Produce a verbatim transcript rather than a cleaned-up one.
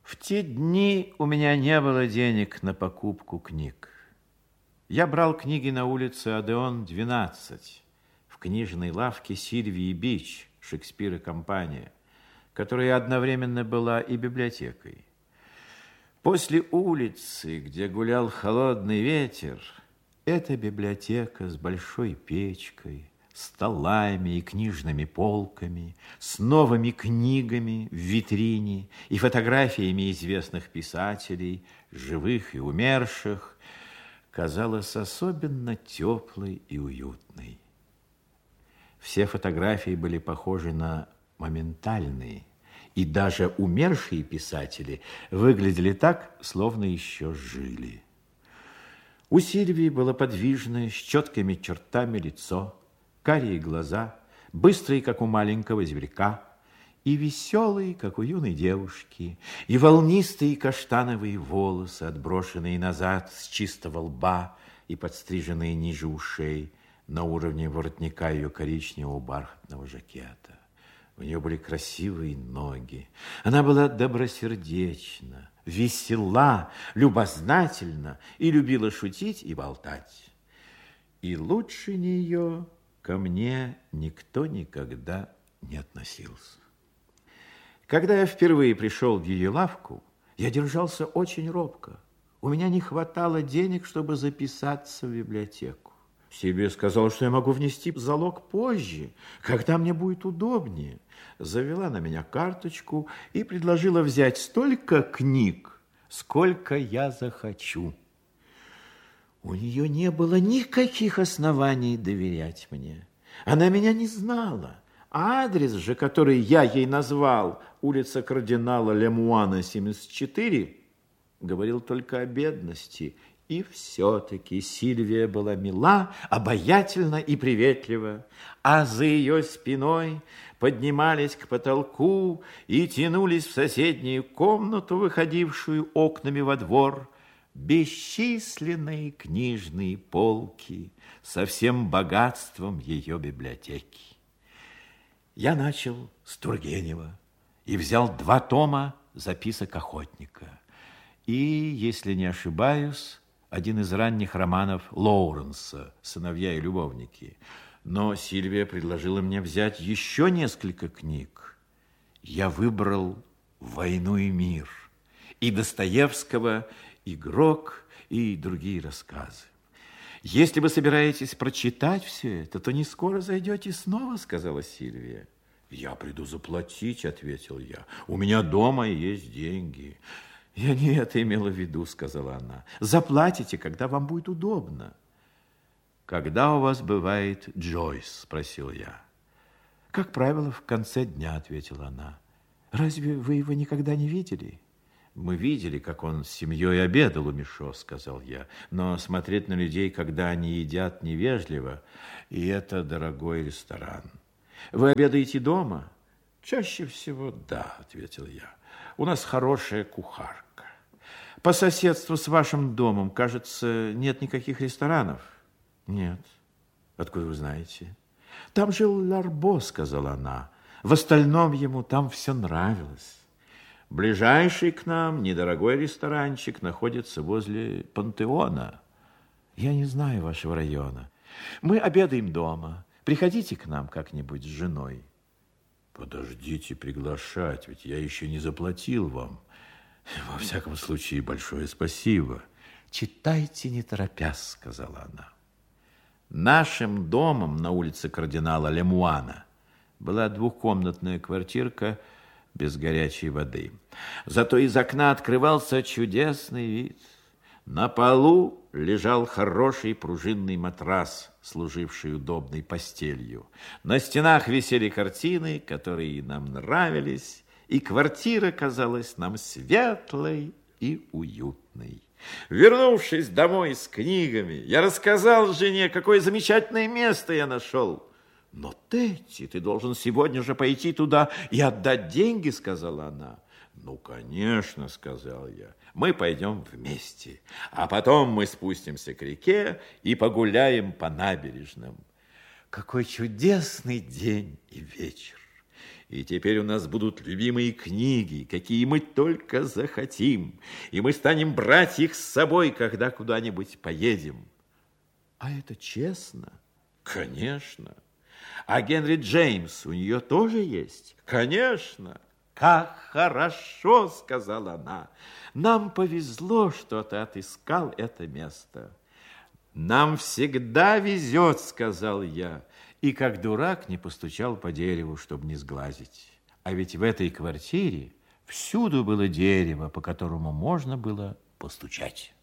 В те дни у меня не было денег на покупку книг. Я брал книги на улице Одеон, двенадцать, в книжной лавке Сильвии Бич, Шекспир и компания, которая одновременно была и библиотекой. После улицы, где гулял холодный ветер, эта библиотека с большой печкой, столами и книжными полками, с новыми книгами в витрине и фотографиями известных писателей, живых и умерших, казалась особенно теплой и уютной. Все фотографии были похожи на моментальные, и даже умершие писатели выглядели так, словно еще жили. У Сильвии было подвижное, с четкими чертами лицо, карие глаза, быстрые, как у маленького зверька, и веселые, как у юной девушки, и волнистые каштановые волосы, отброшенные назад с чистого лба и подстриженные ниже ушей, на уровне воротника ее коричневого бархатного жакета. У нее были красивые ноги. Она была добросердечна, весела, любознательна и любила шутить и болтать. И лучше нее ко мне никто никогда не относился. Когда я впервые пришел в ее лавку, я держался очень робко. У меня не хватало денег, чтобы записаться в библиотеку. Сильвия сказала, что я могу внести залог позже, когда мне будет удобнее. Завела на меня карточку и предложила взять столько книг, сколько я захочу. У нее не было никаких оснований доверять мне. Она меня не знала. А адрес же, который я ей назвал, улица кардинала Лемуана, семьдесят четыре, говорил только о бедности. И все-таки Сильвия была мила, обаятельна и приветлива, а за ее спиной поднимались к потолку и тянулись в соседнюю комнату, выходившую окнами во двор, бесчисленные книжные полки со всем богатством ее библиотеки. Я начал с Тургенева и взял два тома записок охотника. И, если не ошибаюсь, один из ранних романов Лоуренса «Сыновья и любовники». Но Сильвия предложила мне взять еще несколько книг. Я выбрал «Войну и мир», и Достоевского «Игрок», и другие рассказы. «Если вы собираетесь прочитать все это, то не скоро зайдете снова», сказала Сильвия. «Я приду заплатить», ответил я. «У меня дома есть деньги». «Я не это имела в виду», сказала она. «Заплатите, когда вам будет удобно». «Когда у вас бывает Джойс?» спросил я. «Как правило, в конце дня», ответила она. «Разве вы его никогда не видели?» «Мы видели, как он с семьей обедал у Мишо», сказал я. «Но смотреть на людей, когда они едят, невежливо, и это дорогой ресторан». «Вы обедаете дома?» «Чаще всего да», ответил я. «У нас хорошая кухарка. По соседству с вашим домом, кажется, нет никаких ресторанов?» «Нет». «Откуда вы знаете?» «Там жил Ларбо», сказала она. «В остальном ему там все нравилось». «Ближайший к нам недорогой ресторанчик находится возле Пантеона». «Я не знаю вашего района. Мы обедаем дома. Приходите к нам как-нибудь с женой». «Подождите приглашать, ведь я еще не заплатил вам. Во всяком случае, большое спасибо». «Читайте, не торопясь», сказала она. Нашим домом на улице кардинала Лемуана была двухкомнатная квартирка без горячей воды. Зато из окна открывался чудесный вид. На полу лежал хороший пружинный матрас, служивший удобной постелью. На стенах висели картины, которые нам нравились, и квартира казалась нам светлой и уютной. Вернувшись домой с книгами, я рассказал жене, какое замечательное место я нашел. «Но, Тетти, ты должен сегодня же пойти туда и отдать деньги», сказала она. «Ну, конечно», сказал я, «мы пойдем вместе, а потом мы спустимся к реке и погуляем по набережным». Какой чудесный день и вечер! И теперь у нас будут любимые книги, какие мы только захотим. И мы станем брать их с собой, когда куда-нибудь поедем. А это честно? Конечно. А Генри Джеймс у нее тоже есть? Конечно. Как хорошо, сказала она. Нам повезло, что ты отыскал это место. Нам всегда везет, сказал я. И как дурак не постучал по дереву, чтобы не сглазить. А ведь в этой квартире всюду было дерево, по которому можно было постучать.